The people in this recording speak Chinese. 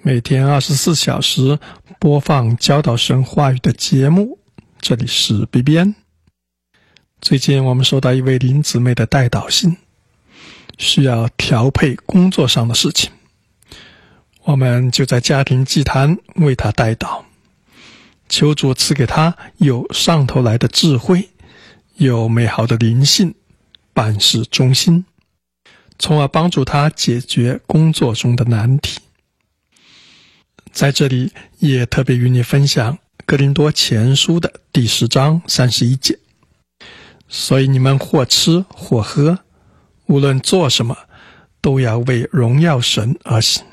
每天24小时播放教导神话语的节目。这里是 BBN。 最近我们收到一位林姊妹的代祷信，需要调配工作上的事情，我们就在家庭祭坛为她代祷，求主赐给她有上头来的智慧，有美好的灵性，办事忠心，从而帮助她解决工作中的难题。在这里也特别与你分享哥林多前书的第10章31节，所以你们或吃或喝，无论做什么，都要为荣耀神而行。